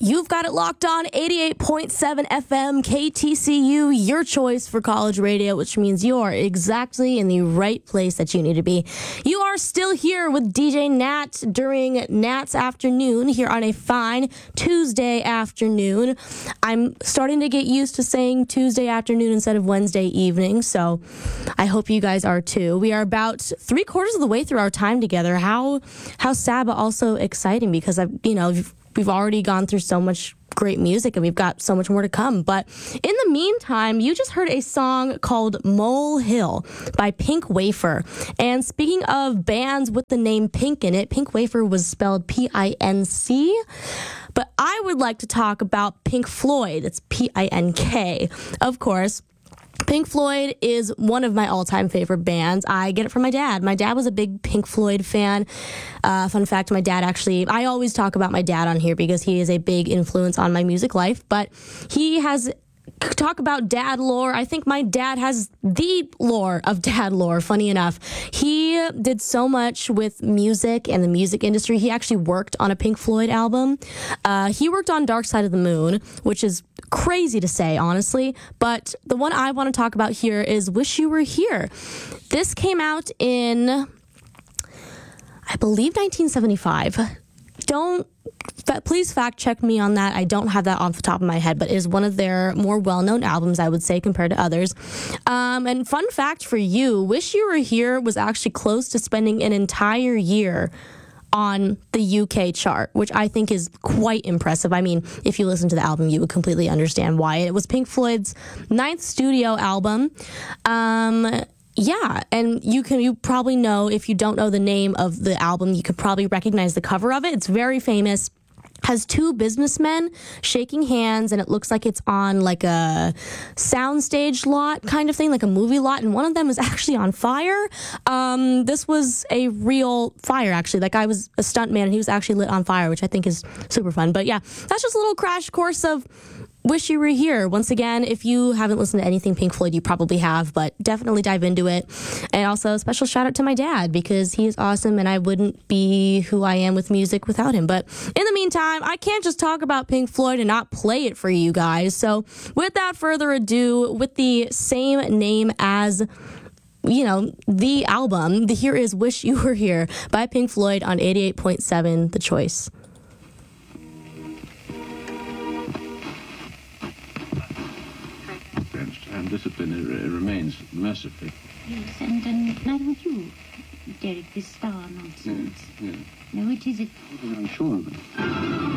You've got it locked on 88.7 FM KTCU, your choice for college radio, which means you are exactly in the right place that you need to be. You are still here with DJ Nat during Nat's afternoon here on a fine Tuesday afternoon. I'm starting to get used to saying Tuesday afternoon instead of Wednesday evening, so I hope you guys are too. We are about 3/4 of the way through our time together. How sad, but also exciting because we've already gone through so much great music and we've got so much more to come. But in the meantime, you just heard a song called Mole Hill by Pink Wafer. And speaking of bands with the name Pink in it, Pink Wafer was spelled P-I-N-C. But I would like to talk about Pink Floyd. It's P-I-N-K, of course. Pink Floyd is one of my all-time favorite bands. I get it from my dad. My dad was a big Pink Floyd fan. Fun fact, my dad I always talk about my dad on here because he is a big influence on my music life, but he has talk about dad lore. I think my dad has the lore of dad lore, funny enough. He did so much with music and the music industry. He actually worked on a Pink Floyd album. He worked on Dark Side of the Moon, which is crazy to say, honestly. But the one I want to talk about here is Wish You Were Here. This came out in, I believe, 1975. Please fact check me on that. I don't have that off the top of my head, but it is one of their more well-known albums, I would say, compared to others. And fun fact for you, Wish You Were Here was actually close to spending an entire year on the UK chart, which I think is quite impressive. I mean, if you listen to the album, you would completely understand why. It was Pink Floyd's 9th studio album. Yeah, and you probably know, if you don't know the name of the album, you could probably recognize the cover of it. It's very famous. Has two businessmen shaking hands, and it looks like it's on like a soundstage lot kind of thing, like a movie lot, and one of them is actually on fire. This was a real fire, actually. That guy was a stuntman, and he was actually lit on fire, which I think is super fun. But yeah, that's just a little crash course of Wish You Were Here. Once again, if you haven't listened to anything Pink Floyd, you probably have, but definitely dive into it. And also a special shout out to my dad because he is awesome and I wouldn't be who I am with music without him. But in the meantime, I can't just talk about Pink Floyd and not play it for you guys. So without further ado, with the same name as the album, here is Wish You Were Here by Pink Floyd on 88.7 The Choice. And discipline it remains mercifully. Yes, and why don't you, Derek, this star nonsense? Yeah. No, it isn't. I'm sure of it.